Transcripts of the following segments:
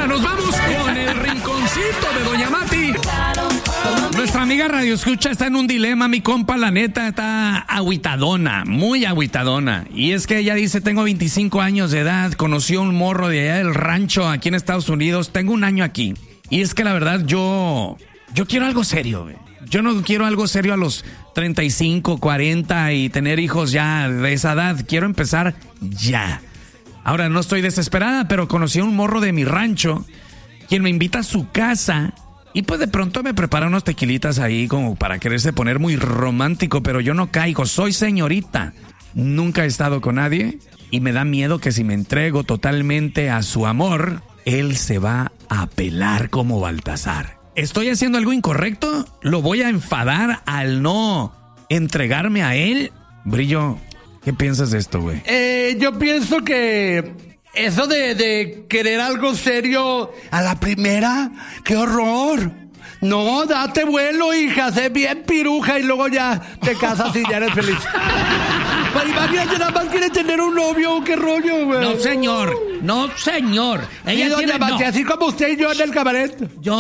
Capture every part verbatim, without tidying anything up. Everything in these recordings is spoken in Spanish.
Ahora nos vamos con el rinconcito de Doña Mati. Nuestra amiga Radio Escucha está en un dilema, mi compa, la neta, está agüitadona, muy agüitadona. Y es que ella dice, tengo veinticinco años de edad, conoció un morro de allá del rancho aquí en Estados Unidos, tengo un año aquí. Y es que la verdad yo, yo quiero algo serio, güey. Yo no quiero algo serio a los treinta y cinco, cuarenta y tener hijos ya de esa edad. Quiero empezar ya. Ahora, no estoy desesperada, pero conocí a un morro de mi rancho, quien me invita a su casa. Y pues de pronto me prepara unos tequilitas ahí como para quererse poner muy romántico, pero yo no caigo, soy señorita. Nunca he estado con nadie y me da miedo que si me entrego totalmente a su amor, él se va a pelar como Baltasar. ¿Estoy haciendo algo incorrecto? ¿Lo voy a enfadar al no entregarme a él? Brillo, ¿qué piensas de esto, güey? Eh, yo pienso que eso de, de querer algo serio a la primera, ¡qué horror! No, date vuelo, hija, sé bien piruja y luego ya te casas y ya eres feliz. Pero imagínate, nada más quiere tener un novio, qué rollo, güey. No, señor, no, señor. Ella sí, tiene, Mati, no. así como usted y yo en el cabaret.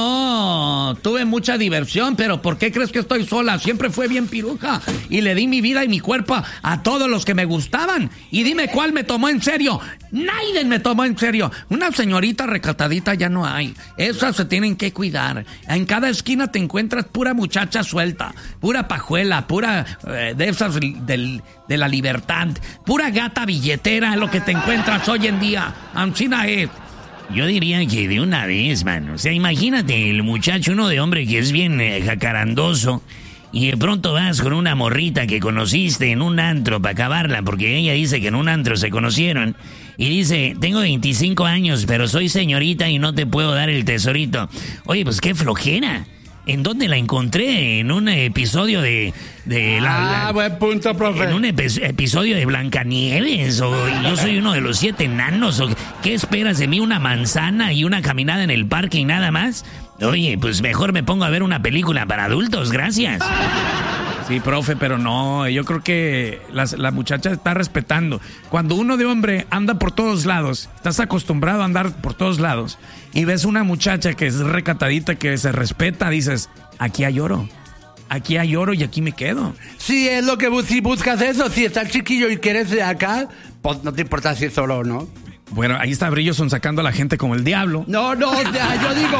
Yo tuve mucha diversión, pero ¿por qué crees que estoy sola? Siempre fue bien piruja y le di mi vida y mi cuerpo a todos los que me gustaban. Y dime cuál me tomó en serio. Nadie me tomó en serio. Una señorita recatadita ya no hay. Esas se tienen que cuidar. En cada esquina te encuentras pura muchacha suelta, pura pajuela, pura eh, de esas del, de la libertad, pura gata billetera, lo que te encuentras hoy en día. Ancina es. Yo diría que de una vez, mano. O sea, imagínate el muchacho, uno de hombre que es bien eh, jacarandoso, y de pronto vas con una morrita que conociste en un antro para acabarla, porque ella dice que en un antro se conocieron, y dice, tengo veinticinco años, pero soy señorita y no te puedo dar el tesorito. Oye, pues qué flojera. ¿En dónde la encontré? En un episodio de... de la, ah, la, buen punto, profe. En un epi- episodio de Blancanieves, o yo soy uno de los siete enanos, o ¿qué esperas de mí? ¿Una manzana y una caminada en el parque y nada más? Oye, pues mejor me pongo a ver una película para adultos, gracias. Sí, profe, pero no, yo creo que la, la muchacha está respetando. Cuando uno de hombre anda por todos lados, estás acostumbrado a andar por todos lados, y ves una muchacha que es recatadita, que se respeta, dices, aquí hay oro, aquí hay oro y aquí me quedo. Sí, es lo que bu- si buscas eso, si estás chiquillo y quieres de acá, pues no te importa si es oro o no. Bueno, ahí está Brillo sacando a la gente como el diablo. No, no, o sea, yo digo...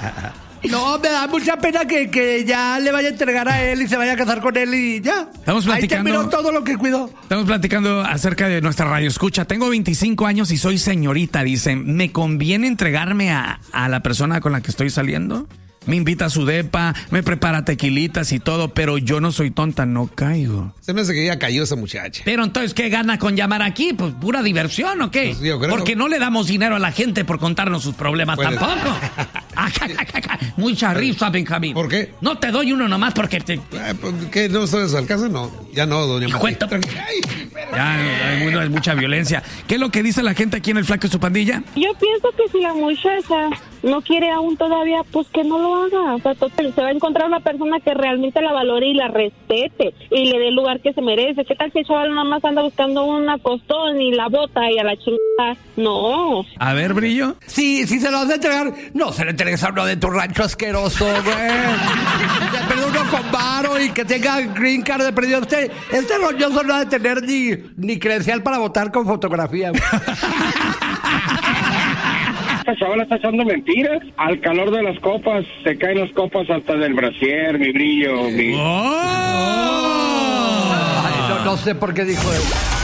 No, me da mucha pena que, que ya le vaya a entregar a él y se vaya a casar con él y ya. Estamos platicando. Ahí terminó todo lo que cuidó. Estamos platicando acerca de nuestra radio escucha. Tengo veinticinco años y soy señorita, dice. ¿Me conviene entregarme a, a la persona con la que estoy saliendo? Me invita a su depa, me prepara tequilitas y todo, pero yo no soy tonta, no caigo. Se me hace que ya cayó esa muchacha. Pero entonces, ¿qué gana con llamar aquí? Pues pura diversión, ¿o qué? Pues yo creo. Porque no le damos dinero a la gente por contarnos sus problemas Puede. tampoco. Mucha risa, Benjamín. ¿Por qué? No te doy uno nomás porque te... Ah, pues, ¿qué? ¿No ustedes alcanzan? No. Ya no, doña Mati. Cuento. Ya, hay, mucho- hay mucha violencia. ¿Qué es lo que dice la gente aquí en el Flaco y su pandilla? Yo pienso que si la muchacha no quiere aún todavía, pues que no lo haga. O sea, total, se va a encontrar una persona que realmente la valore y la respete y le dé el lugar que se merece. ¿Qué tal si el chaval nada más anda buscando una costón y la bota y a la chingada? No. A ver, Brillo. Sí, si se lo vas a entregar, no se lo entregues a uno de tu rancho asqueroso, güey. De perdido uno con varo y que tenga green card de perdido. Este, este roñoso no ha de tener ni, ni credencial para votar con fotografía, güey. Esta chavala está echando mentiras. Al calor de las copas, se caen las copas hasta del brasier, mi Brillo, mi... ¡Oh! Ay, no, no sé por qué dijo eso.